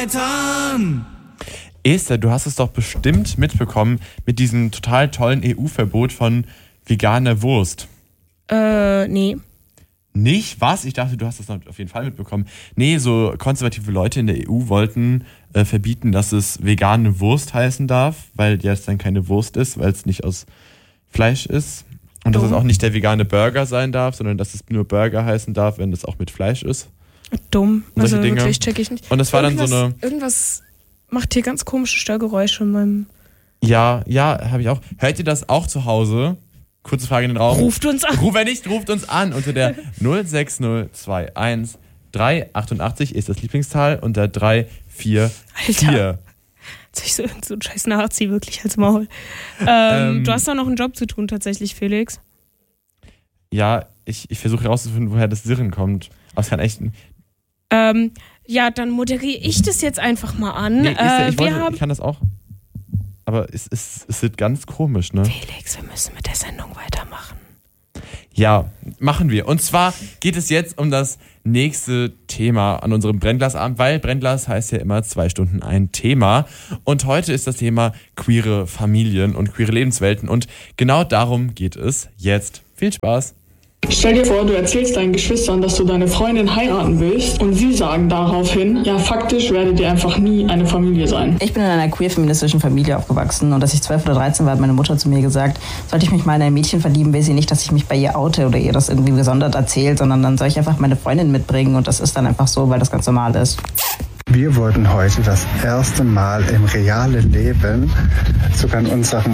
Esther, du hast es doch bestimmt mitbekommen mit diesem total tollen EU-Verbot von veganer Wurst. Nee. Nicht? Was? Ich dachte, du hast das auf jeden Fall mitbekommen. Nee, so konservative Leute in der EU wollten verbieten, dass es vegane Wurst heißen darf, weil das dann keine Wurst ist, weil es nicht aus Fleisch ist. Und dass es auch nicht der vegane Burger sein darf, sondern dass es nur Burger heißen darf, wenn es auch mit Fleisch ist. Dumm. Und solche also Dinge. Wirklich check ich nicht. Und das war dann so eine... Irgendwas macht hier ganz komische Störgeräusche in meinem... Ja, habe ich auch. Hört ihr das auch zu Hause? Kurze Frage in den Raum. Ruft uns an. Wenn nicht, ruft uns an unter der 06021 388 ist das Lieblingszahl und der 344. Alter. Jetzt hab ich so ein scheiß Nazi wirklich als Maul. Du hast doch noch einen Job zu tun tatsächlich, Felix. Ja, ich versuche herauszufinden, woher das Sirren kommt. Aber es kann echt... Ja, dann moderiere ich das jetzt einfach mal an. Nee, ich kann das auch. Aber es wird ganz komisch, ne? Felix, wir müssen mit der Sendung weitermachen. Ja, machen wir. Und zwar geht es jetzt um das nächste Thema an unserem Brennglasabend, weil Brennglas heißt ja immer 2 Stunden ein Thema. Und heute ist das Thema queere Familien und queere Lebenswelten. Und genau darum geht es jetzt. Viel Spaß! Stell dir vor, du erzählst deinen Geschwistern, dass du deine Freundin heiraten willst und sie sagen daraufhin, ja faktisch werdet ihr einfach nie eine Familie sein. Ich bin in einer queer-feministischen Familie aufgewachsen und als ich 12 oder 13 war, hat meine Mutter zu mir gesagt, sollte ich mich mal in ein Mädchen verlieben, will sie nicht, dass ich mich bei ihr oute oder ihr das irgendwie gesondert erzählt, sondern dann soll ich einfach meine Freundin mitbringen und das ist dann einfach so, weil das ganz normal ist. Wir wollten heute das erste Mal im realen Leben sogar in unserem